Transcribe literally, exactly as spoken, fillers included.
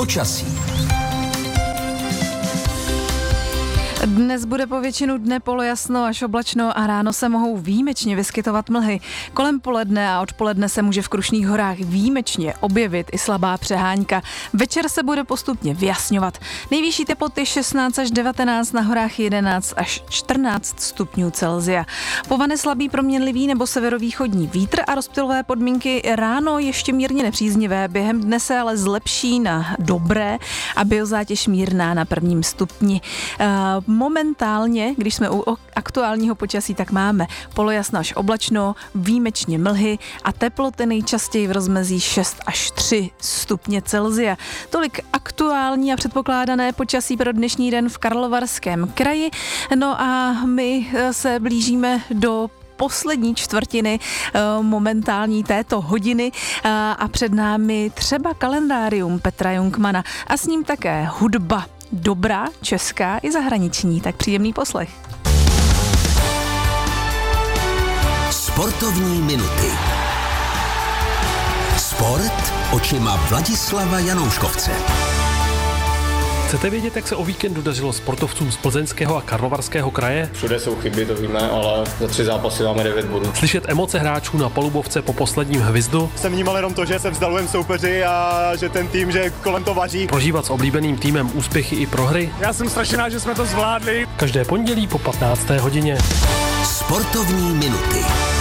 Počasí. Dnes bude po většinu dne polojasno až oblačno a ráno se mohou výjimečně vyskytovat mlhy. Kolem poledne a odpoledne se může v Krušných horách výjimečně objevit i slabá přehánka. Večer se bude postupně vyjasňovat. Nejvyšší teploty šestnáct až devatenáct, na horách jedenáct až čtrnáct stupňů Celsia. Povane slabý proměnlivý nebo severovýchodní vítr a rozptylové podmínky ráno ještě mírně nepříznivé. Během dne se ale zlepší na dobré a biozátěž mírná na prvním stupni. Uh, Momentálně, když jsme u aktuálního počasí, tak máme polojasno až oblačno, výjimečně mlhy a teploty nejčastěji v rozmezí šest až tři stupně Celsia. Tolik aktuální a předpokládané počasí pro dnešní den v Karlovarském kraji. No a my se blížíme do poslední čtvrtiny momentální této hodiny a před námi třeba kalendárium Petra Jungmana a s ním také hudba. Dobrá, česká i zahraniční, tak příjemný poslech. Sportovní minuty. Sport očima Vladislava Janouškovce. Chcete vědět, jak se o víkendu dařilo sportovcům z Plzeňského a Karlovarského kraje? Všude jsou chyby, to víme, ale za tři zápasy máme devět bodů. Slyšet emoce hráčů na palubovce po posledním hvizdu? Jsem vnímal jenom to, že se vzdalujeme soupeři a že ten tým, že kolem to vaří. Prožívat s oblíbeným týmem úspěchy i prohry? Já jsem strašně rád, že jsme to zvládli. Každé pondělí po patnácté hodině. Sportovní minuty.